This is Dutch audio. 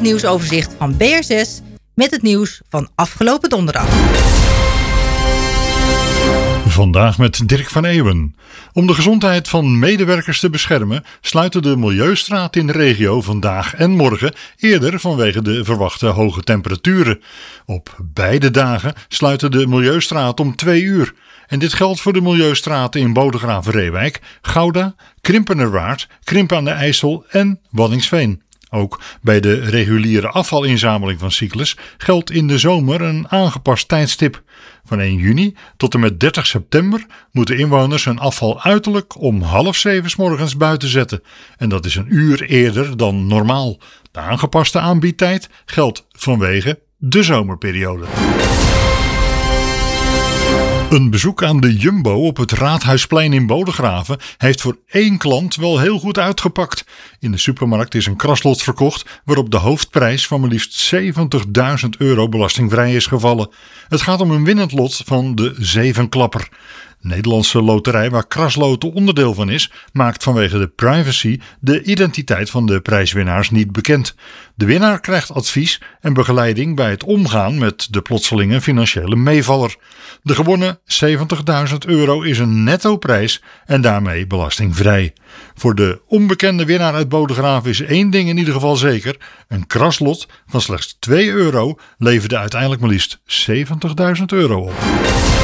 nieuwsoverzicht van BR6 met het nieuws van afgelopen donderdag. Vandaag met Dirk van Eeuwen. Om de gezondheid van medewerkers te beschermen sluiten de Milieustraat in de regio vandaag en morgen eerder vanwege de verwachte hoge temperaturen. Op beide dagen sluiten de Milieustraat om 2 uur. En dit geldt voor de Milieustraten in Bodegraven-Reewijk, Gouda, Krimpenerwaard, Krimp aan de IJssel en Waddinxveen. Ook bij de reguliere afvalinzameling van Cyclus geldt in de zomer een aangepast tijdstip. Van 1 juni tot en met 30 september moeten inwoners hun afval uiterlijk om 6:30 's morgens buiten zetten. En dat is 1 uur eerder dan normaal. De aangepaste aanbiedtijd geldt vanwege de zomerperiode. Een bezoek aan de Jumbo op het Raadhuisplein in Bodegraven heeft voor 1 klant wel heel goed uitgepakt. In de supermarkt is een kraslot verkocht waarop de hoofdprijs van maar liefst €70.000 belastingvrij is gevallen. Het gaat om een winnend lot van de 7-klapper. De Nederlandse loterij, waar krasloten onderdeel van is, maakt vanwege de privacy de identiteit van de prijswinnaars niet bekend. De winnaar krijgt advies en begeleiding bij het omgaan met de plotselinge financiële meevaller. De gewonnen €70.000 is een netto prijs en daarmee belastingvrij. Voor de onbekende winnaar uit Bodegraven is 1 ding in ieder geval zeker: een kraslot van slechts €2 leverde uiteindelijk maar liefst €70.000 op.